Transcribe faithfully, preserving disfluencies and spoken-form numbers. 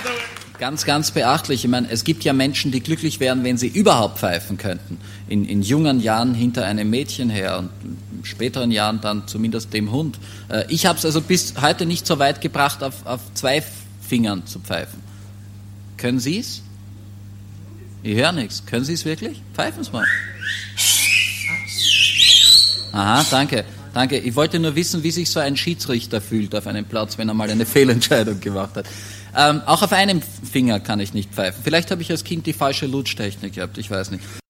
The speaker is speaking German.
Ganz, ganz beachtlich. Ich meine, es gibt ja Menschen, die glücklich wären, wenn sie überhaupt pfeifen könnten. In, in jungen Jahren hinter einem Mädchen her und in späteren Jahren dann zumindest dem Hund. Äh, ich habe es also bis heute nicht so weit gebracht, auf, auf zwei Fingern zu pfeifen. Können Sie es? Ich höre nichts. Können Sie es wirklich? Pfeifen Sie mal. Aha, danke. Danke. Ich wollte nur wissen, wie sich so ein Schiedsrichter fühlt auf einem Platz, wenn er mal eine Fehlentscheidung gemacht hat. Ähm, auch auf einem Finger kann ich nicht pfeifen. Vielleicht habe ich als Kind die falsche Lutschtechnik gehabt, ich weiß nicht.